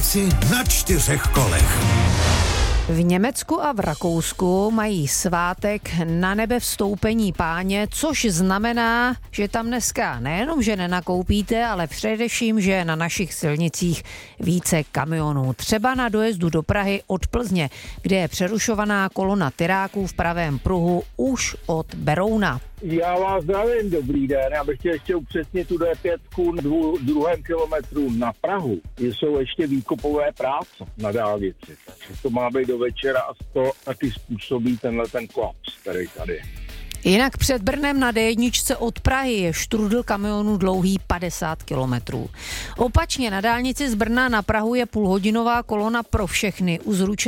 dálnici na 4 kolech. V Německu a v Rakousku mají svátek na nebe vstoupení Páně, což znamená, že tam dneska nejenom, že nenakoupíte, ale především, že je na našich silnicích více kamionů. Třeba na dojezdu do Prahy od Plzně, kde je přerušovaná kolona tyráků v pravém pruhu už od Berouna. Já vás zdravím, dobrý den. Já bych chtěl ještě upřesnit tu D5 na druhém kilometru na Prahu. Jsou ještě výkopové práce na dálnici. Takže to má být do večera a to taky způsobí tenhle ten kolaps, který tady je. Jinak před Brnem na D1 od Prahy je štrudl kamionů dlouhý 50 kilometrů. Opačně na dálnici z Brna na Prahu je půlhodinová kolona pro všechny u zručení